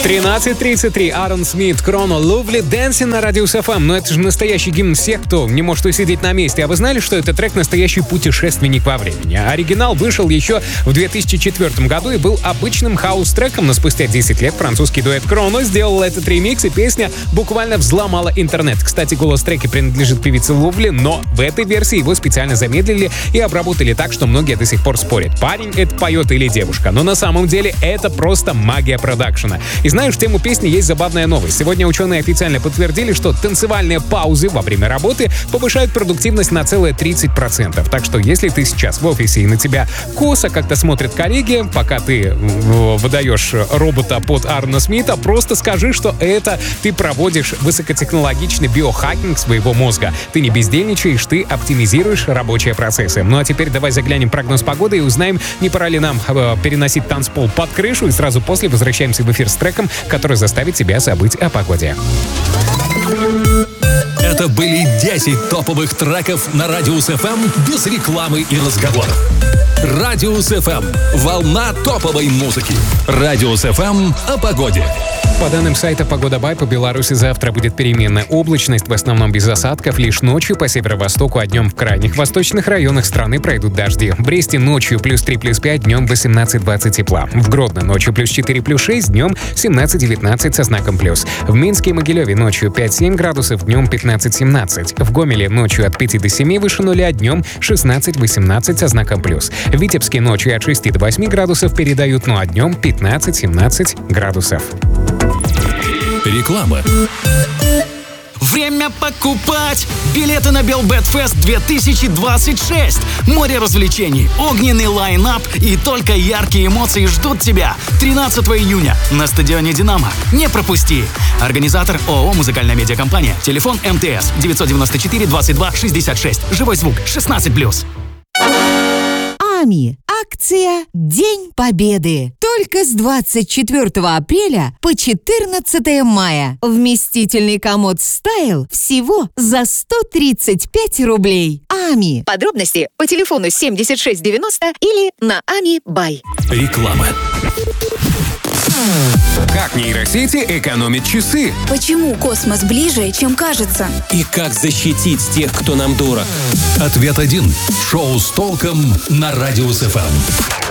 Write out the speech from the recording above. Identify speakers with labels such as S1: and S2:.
S1: 13:33. Аарон Смит, Chrono, Lovely Dancing на Radius FM. Но это же настоящий гимн всех, кто не может усидеть на месте. А вы знали, что это трек «Настоящий путешественник во времени»? Оригинал вышел еще в 2004 году и был обычным хаус-треком, но спустя 10 лет французский дуэт Chrono сделал этот ремикс, и песня буквально взломала интернет. Кстати, голос треки принадлежит певице Lovely, но в этой версии его специально замедлили и обработали так, что многие до сих пор спорят, парень это поет или девушка. Но на самом деле это просто магия продакшена. И знаешь, в тему песни есть забавная новость. Сегодня ученые официально подтвердили, что танцевальные паузы во время работы повышают продуктивность на целые 30%. Так что если ты сейчас в офисе и на тебя косо как-то смотрят коллеги, пока ты выдаешь робота под Аарона Смита, просто скажи, что это ты проводишь высокотехнологичный биохакинг своего мозга. Ты не бездельничаешь, ты оптимизируешь рабочие процессы. Ну а теперь давай заглянем в прогноз погоды и узнаем, не пора ли нам переносить танцпол под крышу, и сразу после возвращаемся в эфир с треком, который заставит тебя забыть о погоде.
S2: Это были 10 топовых треков на Radius FM без рекламы и разговоров. Radius FM. Волна топовой музыки. Radius FM о погоде.
S1: По данным сайта «Погода.бай», по Беларуси завтра будет переменная облачность, в основном без осадков, лишь ночью по северо-востоку, а днем в крайних восточных районах страны пройдут дожди. В Бресте ночью +3, +5, днем 18-20 тепла. В Гродно ночью +4, +6, днем 17-19 со знаком плюс. В Минске и Могилеве ночью 5-7 градусов, днем 15-17. В Гомеле ночью от 5 до 7 выше нуля, днем 16-18 со знаком плюс. В Витебске ночью от 6 до 8 градусов передают, ну а днем 15-17 градусов.
S2: Реклама.
S3: Время покупать билеты на Белбетфест 2026. Море развлечений, огненный лайн-ап и только яркие эмоции ждут тебя 13 июня на стадионе «Динамо». Не пропусти. Организатор ООО «Музыкальная медиакомпания». Телефон МТС 994 22 66. Живой звук 16+.
S4: АМИ. Акция «День Победы». Только с 24 апреля по 14 мая. Вместительный комод «Стайл» всего за 135 рублей. АМИ.
S5: Подробности по телефону 7690 или на АМИ.бай.
S2: Реклама.
S1: Как нейросети экономят часы?
S6: Почему космос ближе, чем кажется?
S7: И как защитить тех, кто нам дорог?
S2: Ответ один. Шоу с толком на Radius FM.